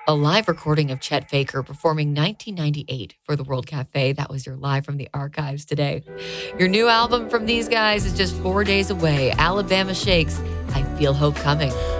a live recording of Chet Faker performing 1998 for the World Cafe. That was your live from the archives today. Your new album from these guys is just 4 days away. Alabama Shakes, I Feel Hope Coming.